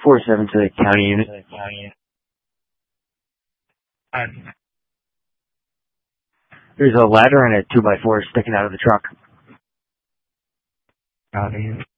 4-7 to the county unit. There's a ladder and a 2x4 sticking out of the truck.